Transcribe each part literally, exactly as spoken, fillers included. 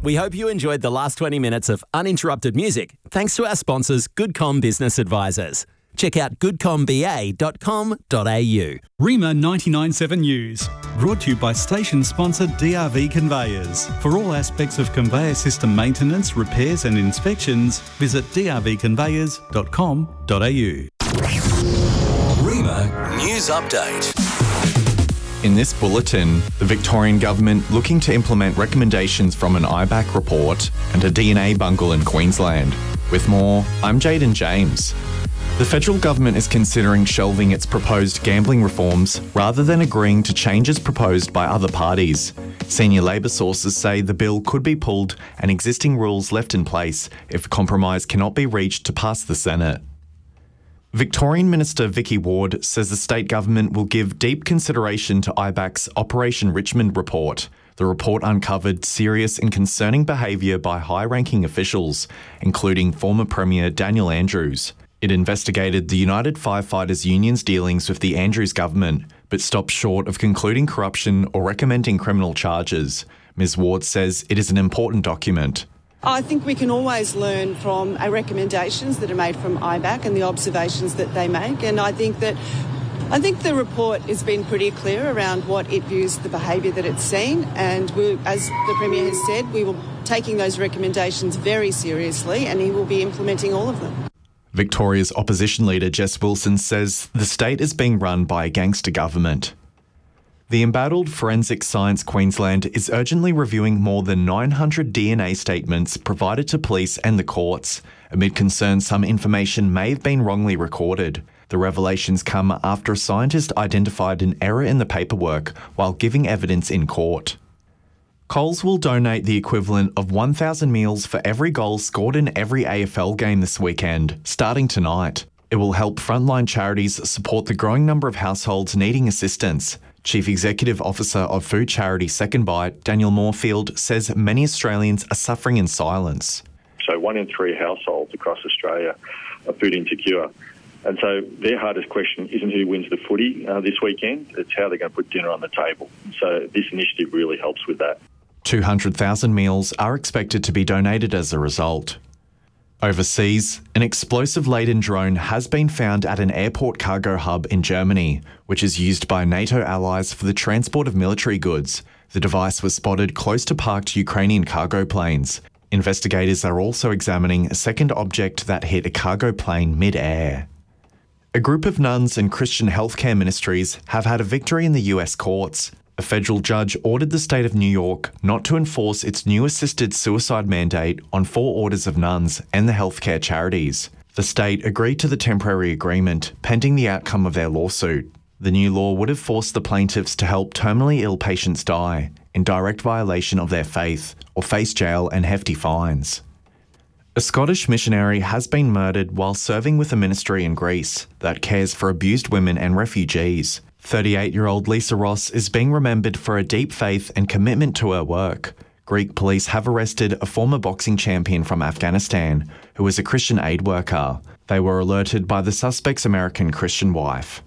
We hope you enjoyed the last twenty minutes of uninterrupted music thanks to our sponsors, Goodcom Business Advisors. Check out good com b a dot com dot a u. Rima ninety-nine point seven News, brought to you by station sponsor D R V Conveyors. For all aspects of conveyor system maintenance, repairs and inspections, visit d r v conveyors dot com dot a u. Rima News Update. In this bulletin, the Victorian Government looking to implement recommendations from an I BAC report and a D N A bungle in Queensland. With more, I'm Jaden James. The federal government is considering shelving its proposed gambling reforms rather than agreeing to changes proposed by other parties. Senior Labor sources say the bill could be pulled and existing rules left in place if a compromise cannot be reached to pass the Senate. Victorian Minister Vicky Ward says the state government will give deep consideration to I BAC's Operation Richmond report. The report uncovered serious and concerning behaviour by high-ranking officials, including former Premier Daniel Andrews. It investigated the United Firefighters Union's dealings with the Andrews government, but stopped short of concluding corruption or recommending criminal charges. Ms Ward says it is an important document. I think we can always learn from uh, recommendations that are made from I BAC and the observations that they make, and I think that I think the report has been pretty clear around what it views the behaviour that it's seen, and we, as the Premier has said, we will be taking those recommendations very seriously and he will be implementing all of them. Victoria's opposition leader Jess Wilson says the state is being run by a gangster government. The embattled Forensic Science Queensland is urgently reviewing more than nine hundred D N A statements provided to police and the courts, amid concern some information may have been wrongly recorded. The revelations come after a scientist identified an error in the paperwork while giving evidence in court. Coles will donate the equivalent of one thousand meals for every goal scored in every A F L game this weekend, starting tonight. It will help frontline charities support the growing number of households needing assistance. Chief Executive Officer of food charity Second Bite, Daniel Moorfield, says many Australians are suffering in silence. So one in three households across Australia are food insecure. And so their hardest question isn't who wins the footy uh, this weekend, it's how they're going to put dinner on the table. So this initiative really helps with that. two hundred thousand meals are expected to be donated as a result. Overseas, an explosive-laden drone has been found at an airport cargo hub in Germany, which is used by NATO allies for the transport of military goods. The device was spotted close to parked Ukrainian cargo planes. Investigators are also examining a second object that hit a cargo plane mid-air. A group of nuns and Christian healthcare ministries have had a victory in the U S courts. A federal judge ordered the state of New York not to enforce its new assisted suicide mandate on four orders of nuns and the healthcare charities. The state agreed to the temporary agreement pending the outcome of their lawsuit. The new law would have forced the plaintiffs to help terminally ill patients die in direct violation of their faith or face jail and hefty fines. A Scottish missionary has been murdered while serving with a ministry in Greece that cares for abused women and refugees. thirty-eight-year-old Lisa Ross is being remembered for a deep faith and commitment to her work. Greek police have arrested a former boxing champion from Afghanistan who was a Christian aid worker. They were alerted by the suspect's American Christian wife.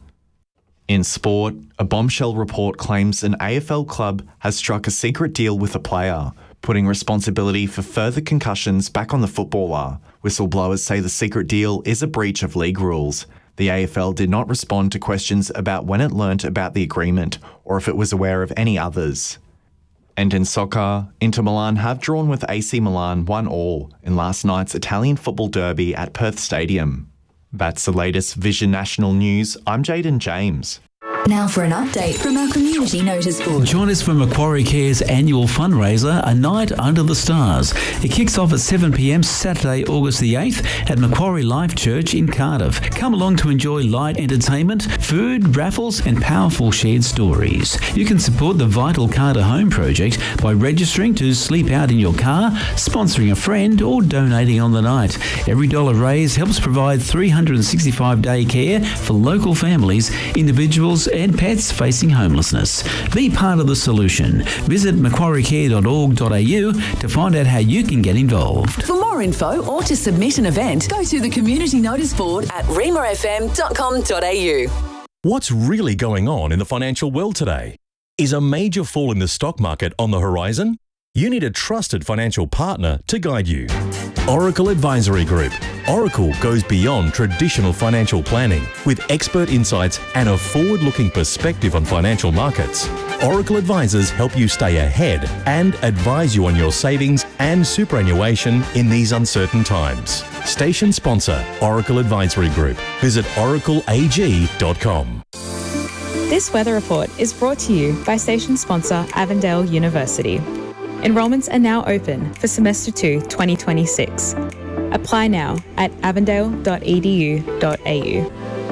In sport, a bombshell report claims an A F L club has struck a secret deal with a player, putting responsibility for further concussions back on the footballer. Whistleblowers say the secret deal is a breach of league rules. The A F L did not respond to questions about when it learnt about the agreement or if it was aware of any others. And in soccer, Inter Milan have drawn with A C Milan one all in last night's Italian football derby at Perth Stadium. That's the latest Vision National News. I'm Jaden James. Now for an update from our community notice board. Join us for Macquarie Care's annual fundraiser, A Night Under the Stars. It kicks off at seven p m Saturday, August the eighth at Macquarie Life Church in Cardiff. Come along to enjoy light entertainment, food, raffles and powerful shared stories. You can support the Vital Car to Home project by registering to sleep out in your car, sponsoring a friend or donating on the night. Every dollar raised helps provide three hundred sixty-five day care for local families, individuals and pets facing homelessness. Be part of the solution. Visit macquarie care dot org dot a u to find out how you can get involved. For more info or to submit an event, go to the community notice board at rima f m dot com dot a u. What's really going on in the financial world today? Is a major fall in the stock market on the horizon? You need a trusted financial partner to guide you. Oracle Advisory Group. Oracle goes beyond traditional financial planning with expert insights and a forward-looking perspective on financial markets. Oracle advisors help you stay ahead and advise you on your savings and superannuation in these uncertain times. Station sponsor, Oracle Advisory Group. Visit oracle a g dot com. This weather report is brought to you by station sponsor Avondale University. Enrolments are now open for semester two twenty twenty-six. Apply now at avondale dot e d u dot a u.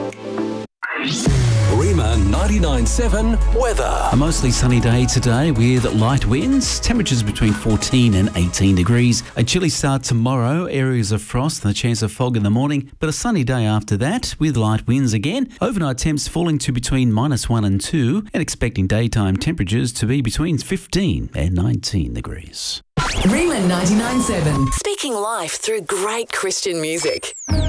Rima ninety-nine point seven weather. A mostly sunny day today with light winds, temperatures between fourteen and eighteen degrees. A chilly start tomorrow, areas of frost and a chance of fog in the morning, but a sunny day after that with light winds again. Overnight temps falling to between minus one and two and expecting daytime temperatures to be between fifteen and nineteen degrees. Rima ninety-nine point seven. Speaking life through great Christian music.